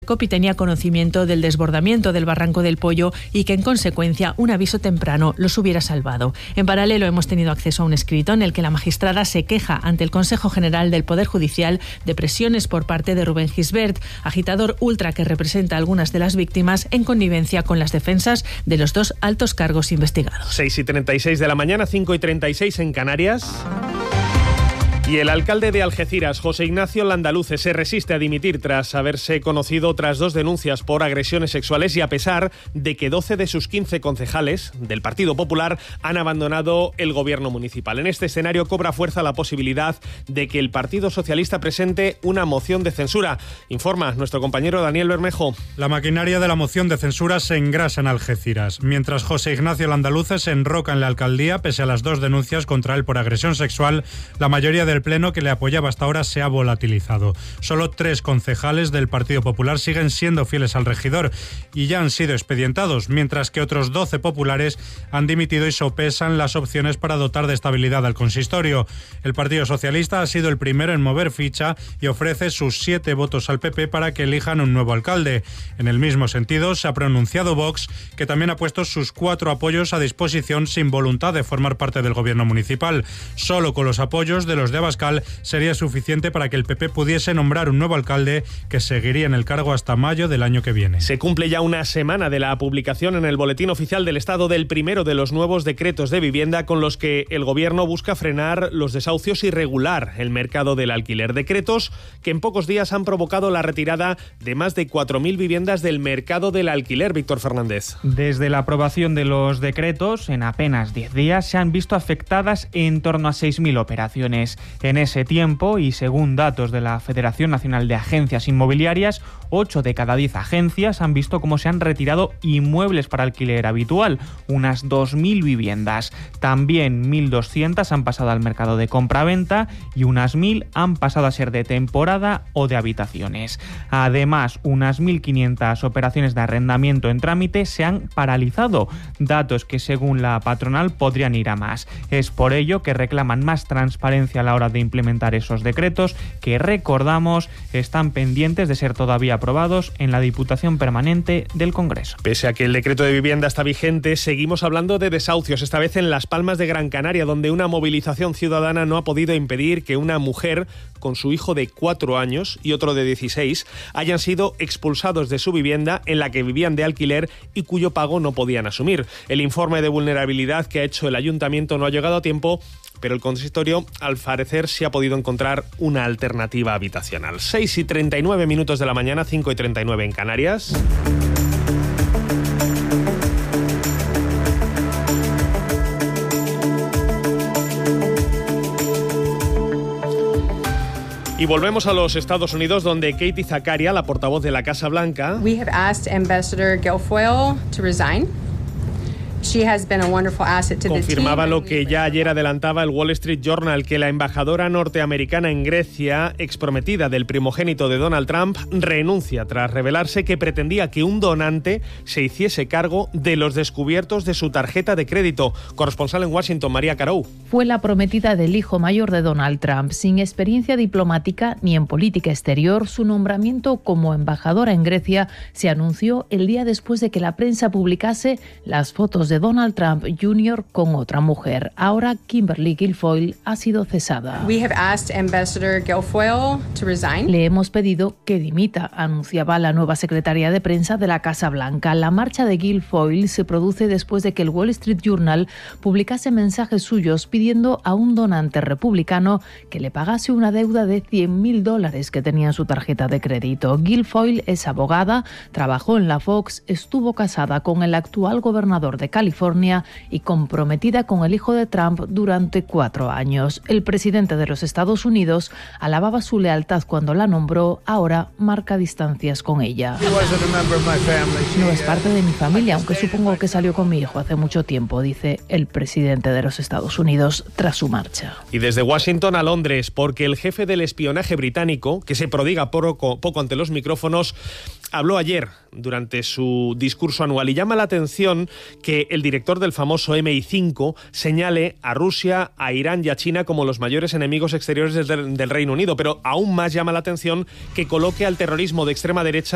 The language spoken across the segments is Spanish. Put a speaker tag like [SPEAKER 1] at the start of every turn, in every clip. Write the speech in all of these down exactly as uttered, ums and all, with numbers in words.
[SPEAKER 1] Secopi tenía conocimiento del desbordamiento del barranco del Pollo y que en consecuencia un aviso temprano los hubiera salvado. En paralelo hemos tenido acceso a un escrito en el que la magistrada se queja ante el Consejo General del Poder Judicial de presiones por parte de Rubén Gisbert, agitador ultra que representa a algunas de las víctimas en connivencia con las defensas de los dos altos cargos investigados.
[SPEAKER 2] seis y treinta y seis de la mañana, cinco y treinta y seis en Canarias. Y el alcalde de Algeciras, José Ignacio Landaluce, se resiste a dimitir tras haberse conocido otras dos denuncias por agresiones sexuales y a pesar de que doce de sus quince concejales del Partido Popular han abandonado el gobierno municipal. En este escenario cobra fuerza la posibilidad de que el Partido Socialista presente una moción de censura. Informa nuestro compañero Daniel Bermejo.
[SPEAKER 3] La maquinaria de la moción de censura se engrasa en Algeciras. Mientras José Ignacio Landaluce se enroca en la alcaldía, pese a las dos denuncias contra él por agresión sexual, la mayoría del Pleno que le apoyaba hasta ahora se ha volatilizado. Solo tres concejales del Partido Popular siguen siendo fieles al regidor y ya han sido expedientados, mientras que otros doce populares han dimitido y sopesan las opciones para dotar de estabilidad al consistorio. El Partido Socialista ha sido el primero en mover ficha y ofrece sus siete votos al P P para que elijan un nuevo alcalde. En el mismo sentido, se ha pronunciado Vox, que también ha puesto sus cuatro apoyos a disposición sin voluntad de formar parte del gobierno municipal. Solo con los apoyos de los de Abascal sería suficiente para que el P P pudiese nombrar un nuevo alcalde que seguiría en el cargo hasta mayo del año que viene.
[SPEAKER 2] Se cumple ya una semana de la publicación en el Boletín Oficial del Estado del primero de los nuevos decretos de vivienda con los que el Gobierno busca frenar los desahucios y regular el mercado del alquiler. Decretos que en pocos días han provocado la retirada de más de cuatro mil viviendas del mercado del alquiler. Víctor Fernández.
[SPEAKER 4] Desde la aprobación de los decretos, en apenas diez días se han visto afectadas en torno a seis mil operaciones. En ese tiempo, y según datos de la Federación Nacional de Agencias Inmobiliarias, ocho de cada diez agencias han visto cómo se han retirado inmuebles para alquiler habitual, unas dos mil viviendas. También mil doscientas han pasado al mercado de compra-venta y unas mil han pasado a ser de temporada o de habitaciones. Además, unas mil quinientas operaciones de arrendamiento en trámite se han paralizado, datos que según la patronal podrían ir a más. Es por ello que reclaman más transparencia a la hora de implementar esos decretos que, recordamos, están pendientes de ser todavía aprobados en la Diputación Permanente del Congreso.
[SPEAKER 2] Pese a que el decreto de vivienda está vigente, seguimos hablando de desahucios, esta vez en Las Palmas de Gran Canaria, donde una movilización ciudadana no ha podido impedir que una mujer con su hijo de cuatro años y otro de dieciséis hayan sido expulsados de su vivienda en la que vivían de alquiler y cuyo pago no podían asumir. El informe de vulnerabilidad que ha hecho el ayuntamiento no ha llegado a tiempo, pero el consistorio, al parecer, sí ha podido encontrar una alternativa habitacional. seis y treinta y nueve minutos de la mañana, cinco y treinta y nueve en Canarias. Y volvemos a los Estados Unidos, donde Katie Zakaria, la portavoz de la Casa Blanca,
[SPEAKER 5] We have asked Ambassador Guilfoyle to resign. She has been a wonderful asset to the
[SPEAKER 2] confirmaba
[SPEAKER 5] team.
[SPEAKER 2] lo que ya ayer adelantaba el Wall Street Journal, que la embajadora norteamericana en Grecia, exprometida del primogénito de Donald Trump, renuncia tras revelarse que pretendía que un donante se hiciese cargo de los descubiertos de su tarjeta de crédito. Corresponsal en Washington, María Carou.
[SPEAKER 6] Fue la prometida del hijo mayor de Donald Trump. Sin experiencia diplomática ni en política exterior, su nombramiento como embajadora en Grecia se anunció el día después de que la prensa publicase las fotos de Donald Trump junior con otra mujer. Ahora Kimberly Guilfoyle ha sido cesada.
[SPEAKER 5] We have asked Ambassador Guilfoyle to resign.
[SPEAKER 6] Le hemos pedido que dimita, anunciaba la nueva secretaria de prensa de la Casa Blanca. La marcha de Guilfoyle se produce después de que el Wall Street Journal publicase mensajes suyos pidiendo a un donante republicano que le pagase una deuda de cien mil dólares que tenía en su tarjeta de crédito. Guilfoyle es abogada, trabajó en la Fox, estuvo casada con el actual gobernador de California y comprometida con el hijo de Trump durante cuatro años. El presidente de los Estados Unidos alababa su lealtad cuando la nombró, ahora marca distancias con ella. No es parte de mi familia, aunque supongo que salió con mi hijo hace mucho tiempo, dice el presidente de los Estados Unidos tras su marcha.
[SPEAKER 2] Y desde Washington a Londres, porque el jefe del espionaje británico, que se prodiga poco, poco ante los micrófonos, habló ayer durante su discurso anual y llama la atención que el director del famoso M I cinco señale a Rusia, a Irán y a China como los mayores enemigos exteriores del, del Reino Unido, pero aún más llama la atención que coloque al terrorismo de extrema derecha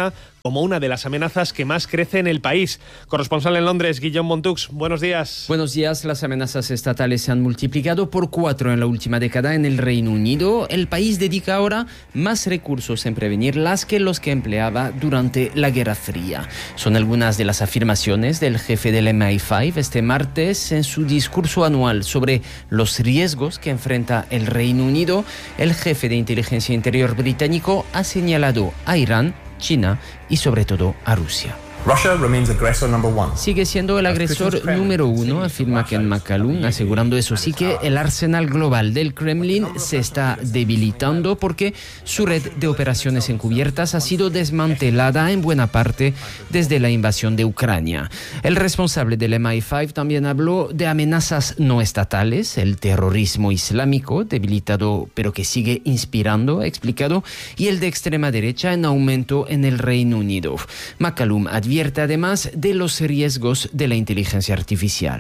[SPEAKER 2] como una de las amenazas que más crece en el país. Corresponsal en Londres, Guillaume Montux, buenos días.
[SPEAKER 7] Buenos días. Las amenazas estatales se han multiplicado por cuatro en la última década en el Reino Unido. El país dedica ahora más recursos en prevenirlas que los que empleaba durante la Guerra Fría. Son algunas de las afirmaciones del jefe del M I cinco este martes en su discurso anual sobre los riesgos que enfrenta el Reino Unido. El jefe de inteligencia interior británico ha señalado a Irán, China y sobre todo a Rusia. Sigue siendo el agresor número uno, afirma Ken McCallum, asegurando eso sí que el arsenal global del Kremlin se está debilitando porque su red de operaciones encubiertas ha sido desmantelada en buena parte desde la invasión de Ucrania. El responsable del M I cinco también habló de amenazas no estatales, el terrorismo islámico debilitado pero que sigue inspirando, ha explicado, y el de extrema derecha en aumento en el Reino Unido. McCallum advierte además de los riesgos de la inteligencia artificial.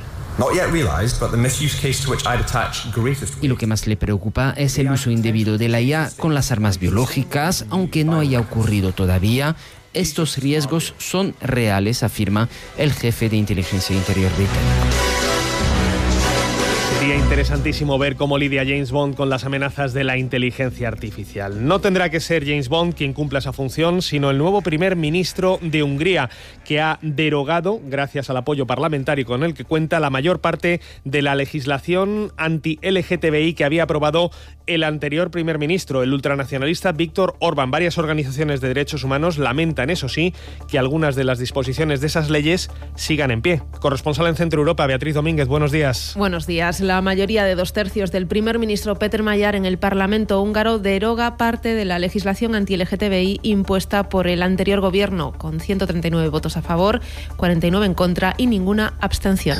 [SPEAKER 7] Y lo que más le preocupa es el uso indebido de la I A con las armas biológicas, aunque no haya ocurrido todavía. Estos riesgos son reales, afirma el jefe de inteligencia interior británico.
[SPEAKER 2] Sería interesantísimo ver cómo lidia James Bond con las amenazas de la inteligencia artificial. No tendrá que ser James Bond quien cumpla esa función, sino el nuevo primer ministro de Hungría, que ha derogado, gracias al apoyo parlamentario con el que cuenta, la mayor parte de la legislación anti-L G T B I que había aprobado el anterior primer ministro, el ultranacionalista Viktor Orbán. Varias organizaciones de derechos humanos lamentan, eso sí, que algunas de las disposiciones de esas leyes sigan en pie. Corresponsal en Centro Europa, Beatriz Domínguez, buenos días.
[SPEAKER 8] Buenos días. La mayoría de dos tercios del primer ministro Péter Magyar en el Parlamento húngaro deroga parte de la legislación anti-L G T B I impuesta por el anterior gobierno, con ciento treinta y nueve votos a favor, cuarenta y nueve en contra y ninguna abstención.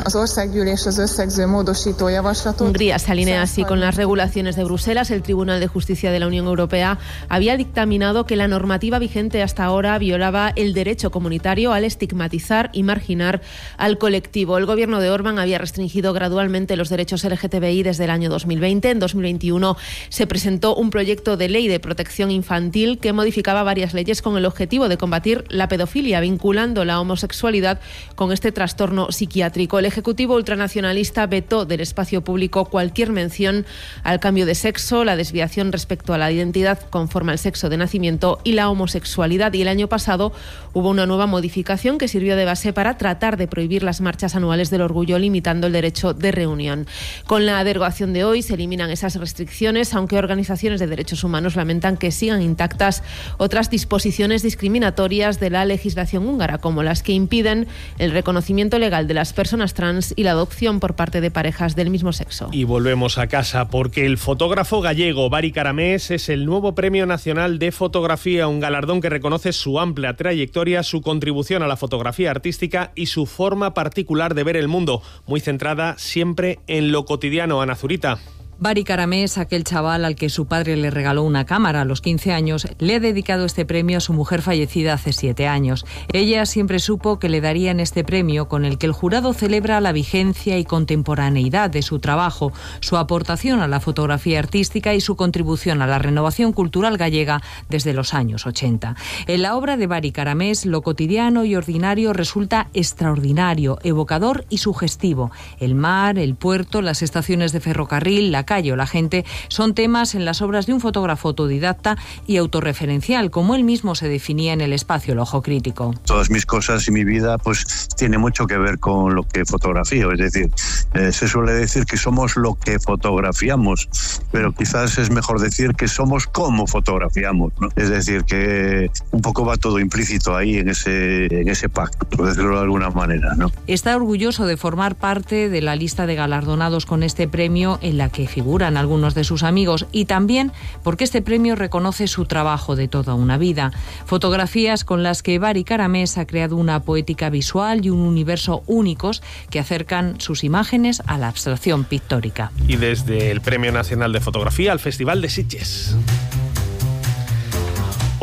[SPEAKER 8] Hungría se alinea así con las regulaciones de Bruselas. El Tribunal de Justicia de la Unión Europea había dictaminado que la normativa vigente hasta ahora violaba el derecho comunitario al estigmatizar y marginar al colectivo. El gobierno de Orbán había restringido gradualmente los derechos L G T B I desde el año dos mil veinte. En dos mil veintiuno se presentó un proyecto de ley de protección infantil que modificaba varias leyes con el objetivo de combatir la pedofilia, vinculando la homosexualidad con este trastorno psiquiátrico. El Ejecutivo ultranacionalista vetó del espacio público cualquier mención al cambio de sexo, la desviación respecto a la identidad conforme al sexo de nacimiento y la homosexualidad. Y el año pasado hubo una nueva modificación que sirvió de base para tratar de prohibir las marchas anuales del orgullo, limitando el derecho de reunión. Con la derogación de hoy se eliminan esas restricciones, aunque organizaciones de derechos humanos lamentan que sigan intactas otras disposiciones discriminatorias de la legislación húngara, como las que impiden el reconocimiento legal de las personas trans y la adopción por parte de parejas del mismo sexo.
[SPEAKER 2] Y volvemos a casa porque el fotógrafo gallego Bari Caramés es el nuevo Premio Nacional de Fotografía, un galardón que reconoce su amplia trayectoria, su contribución a la fotografía artística y su forma particular de ver el mundo, muy centrada siempre en lo cotidiano. Ana Zurita.
[SPEAKER 9] Bari Caramés, aquel chaval al que su padre le regaló una cámara a los quince años, le ha dedicado este premio a su mujer fallecida hace siete años. Ella siempre supo que le darían este premio con el que el jurado celebra la vigencia y contemporaneidad de su trabajo, su aportación a la fotografía artística y su contribución a la renovación cultural gallega desde los años ochenta. En la obra de Bari Caramés, lo cotidiano y ordinario resulta extraordinario, evocador y sugestivo. El mar, el puerto, las estaciones de ferrocarril, la calle o la gente son temas en las obras de un fotógrafo autodidacta y autorreferencial, como él mismo se definía en el espacio El Ojo Crítico.
[SPEAKER 10] Todas mis cosas y mi vida pues tiene mucho que ver con lo que fotografío, es decir, eh, se suele decir que somos lo que fotografiamos, pero quizás es mejor decir que somos como fotografiamos, ¿no? Es decir, que un poco va todo implícito ahí en ese, en ese pacto, por decirlo de alguna manera, ¿no?
[SPEAKER 9] Está orgulloso de formar parte de la lista de galardonados con este premio, en la que figuran algunos de sus amigos, y también porque este premio reconoce su trabajo de toda una vida. Fotografías con las que Bari Caramés ha creado una poética visual y un universo únicos que acercan sus imágenes a la abstracción pictórica.
[SPEAKER 2] Y desde el Premio Nacional de Fotografía al Festival de Sitges.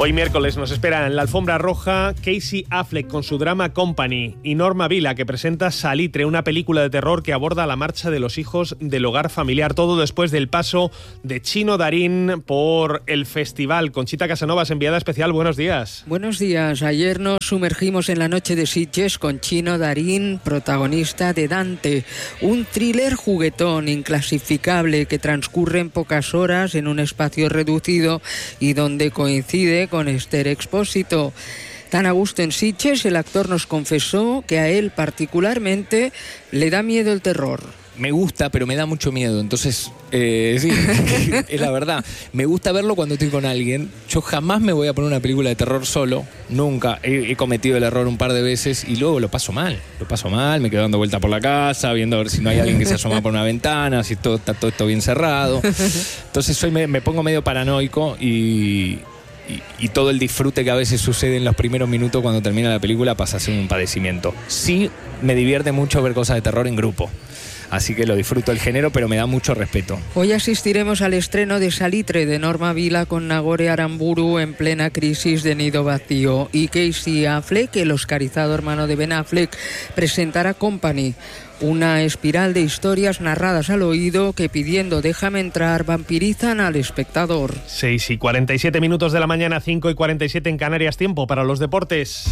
[SPEAKER 2] Hoy miércoles nos espera en la alfombra roja Casey Affleck con su drama Company y Norma Vila, que presenta Salitre, una película de terror que aborda la marcha de los hijos del hogar familiar. Todo después del paso de Chino Darín por el festival. Conchita Casanovas, enviada especial, buenos días.
[SPEAKER 11] Buenos días. Ayer nos sumergimos en la noche de Sitges con Chino Darín, protagonista de Dante, un thriller juguetón, inclasificable, que transcurre en pocas horas en un espacio reducido y donde coincide con Esther Expósito. Tan a gusto en Sitges, el actor nos confesó que a él particularmente le da miedo el terror.
[SPEAKER 12] Me gusta, pero me da mucho miedo. Entonces, eh, sí, es la verdad. Me gusta verlo cuando estoy con alguien. Yo jamás me voy a poner una película de terror solo. Nunca. He, he cometido el error un par de veces y luego lo paso mal. Lo paso mal, me quedo dando vuelta por la casa, viendo a ver si no hay alguien que se asoma por una ventana, si todo, está todo esto bien cerrado. Entonces soy, me, me pongo medio paranoico y... Y, y todo el disfrute que a veces sucede en los primeros minutos cuando termina la película pasa a ser un padecimiento. Sí, me divierte mucho ver cosas de terror en grupo. Así que lo disfruto el género, pero me da mucho respeto.
[SPEAKER 11] Hoy asistiremos al estreno de Salitre de Norma Vila con Nagore Aramburu en plena crisis de nido vacío. Y Casey Affleck, el oscarizado hermano de Ben Affleck, presentará Company, una espiral de historias narradas al oído que, pidiendo déjame entrar, vampirizan al espectador.
[SPEAKER 2] seis y cuarenta y siete minutos de la mañana, cinco y cuarenta y siete en Canarias, tiempo para los deportes.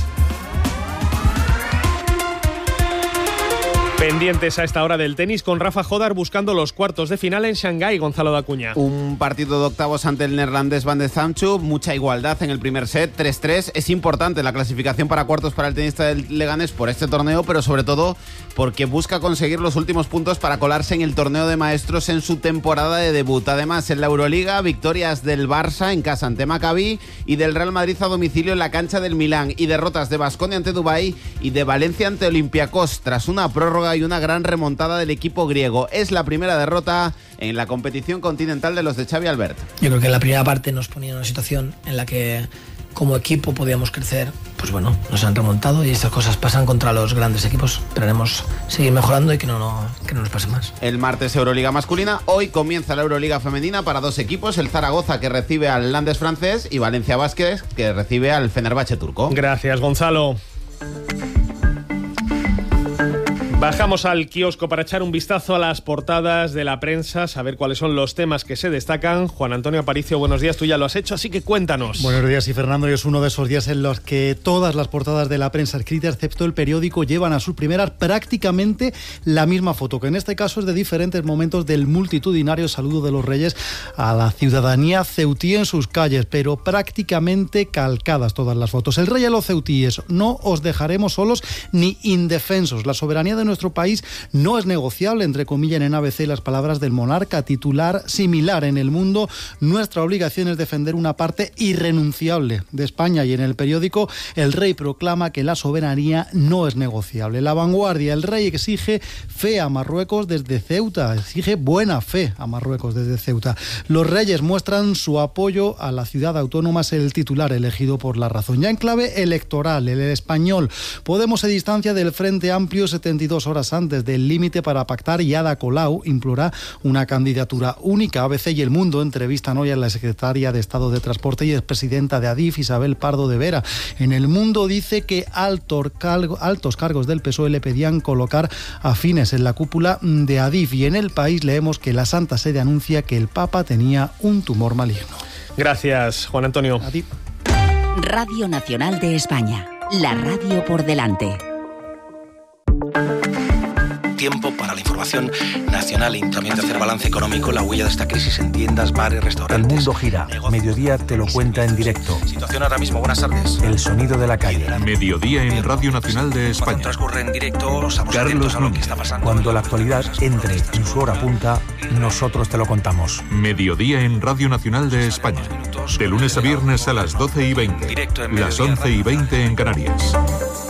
[SPEAKER 2] Pendientes a esta hora del tenis con Rafa Jodar buscando los cuartos de final en Shanghái, Gonzalo Dacuña.
[SPEAKER 13] Un partido de octavos ante el neerlandés Van de Zandschulp, mucha igualdad en el primer set, tres tres. Es importante la clasificación para cuartos para el tenista del Leganés por este torneo, pero sobre todo porque busca conseguir los últimos puntos para colarse en el torneo de maestros en su temporada de debut. Además, en la Euroliga, victorias del Barça en casa ante Maccabi y del Real Madrid a domicilio en la cancha del Milán, y derrotas de Baskonia ante Dubái y de Valencia ante Olympiacos tras una prórroga y una gran remontada del equipo griego. Es la primera derrota en la competición continental de los de Xavi Albert.
[SPEAKER 14] Yo creo que en la primera parte nos ponía en una situación en la que como equipo podíamos crecer. Pues bueno, nos han remontado y estas cosas pasan contra los grandes equipos. Esperaremos seguir mejorando y que no, no, que no nos pase más.
[SPEAKER 13] El martes Euroliga masculina. Hoy comienza la Euroliga femenina para dos equipos. El Zaragoza, que recibe al Landes francés, y Valencia Basket, que recibe al Fenerbahce turco.
[SPEAKER 2] Gracias, Gonzalo. Bajamos al kiosco para echar un vistazo a las portadas de la prensa, saber cuáles son los temas que se destacan. Juan Antonio Aparicio, buenos días, tú ya lo has hecho, así que cuéntanos.
[SPEAKER 15] Buenos días, y Fernando, y es uno de esos días en los que todas las portadas de la prensa escrita, excepto el periódico, llevan a sus primeras prácticamente la misma foto, que en este caso es de diferentes momentos del multitudinario saludo de los Reyes a la ciudadanía ceutí en sus calles, pero prácticamente calcadas todas las fotos. El rey a los ceutíes: no os dejaremos solos ni indefensos. La soberanía de nuestro país no es negociable, entre comillas en A B C las palabras del monarca. Titular similar en El Mundo: nuestra obligación es defender una parte irrenunciable de España. Y en el periódico, el rey proclama que la soberanía no es negociable. La Vanguardia: el rey exige fe a Marruecos desde Ceuta, exige buena fe a Marruecos desde Ceuta. Los reyes muestran su apoyo a la ciudad autónoma, es el titular elegido por La Razón. Ya en clave electoral, el Español: Podemos se distancia del Frente Amplio setenta y dos horas antes del límite para pactar, y Ada Colau implora una candidatura única. A B C y El Mundo entrevistan hoy a la secretaria de Estado de Transporte y expresidenta de Adif, Isabel Pardo de Vera. En El Mundo dice que altos cargos del P S O E le pedían colocar afines en la cúpula de Adif. Y en El País leemos que la Santa Sede anuncia que el Papa tenía un tumor maligno.
[SPEAKER 2] Gracias, Juan Antonio.
[SPEAKER 15] A ti.
[SPEAKER 16] Radio Nacional de España, la radio por delante.
[SPEAKER 17] Tiempo para la información nacional y también de hacer balance económico, la huella de esta crisis en tiendas, bares, restaurantes.
[SPEAKER 18] El mundo gira. Mediodía te lo cuenta en directo.
[SPEAKER 17] Situación ahora mismo. Buenas tardes.
[SPEAKER 18] El sonido de la calle.
[SPEAKER 19] Mediodía en Radio Nacional de España.
[SPEAKER 17] Cuando transcurre en directo, estamos atentos a lo que está pasando.
[SPEAKER 18] Cuando la actualidad entre en su hora punta, nosotros te lo contamos.
[SPEAKER 19] Mediodía en Radio Nacional de España. De lunes a viernes a las doce y veinte. Las once y veinte en Canarias.